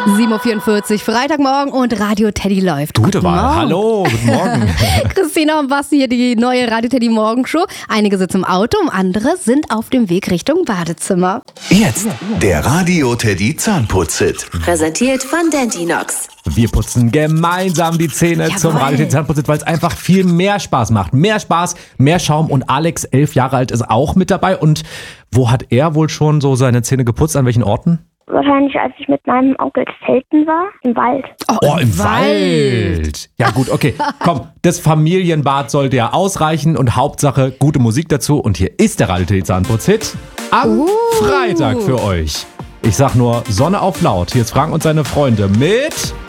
7.44 Uhr, Freitagmorgen und Radio Teddy läuft. Gute Wahl. Hallo, guten Morgen. Christina und Basti hier, die neue Radio Teddy Morgenshow. Einige sitzen im Auto und andere sind auf dem Weg Richtung Badezimmer. Jetzt der Radio Teddy Zahnputz-Hit. Präsentiert von Dentinox. Wir putzen gemeinsam die Zähne zum Radio Teddy Zahnputz-Hit, weil es einfach viel mehr Spaß macht. Mehr Spaß, mehr Schaum und Alex, 11 Jahre alt, ist auch mit dabei. Und wo hat er wohl schon so seine Zähne geputzt? An welchen Orten? Wahrscheinlich, als ich mit meinem Onkel zelten war, im Wald. Oh, im Wald. Ja gut, okay. Komm, das Familienbad sollte ja ausreichen und Hauptsache gute Musik dazu. Und hier ist der Radio Teddy Zahnputz-Hit am Freitag für euch. Ich sag nur Sonne auf laut. Hier ist Frank und seine Freunde mit